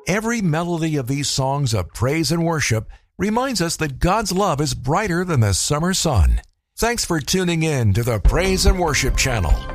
Every melody of these songs of praise and worship reminds us that God's love is brighter than the summer sun. Thanks for tuning in to the Praise and Worship Channel.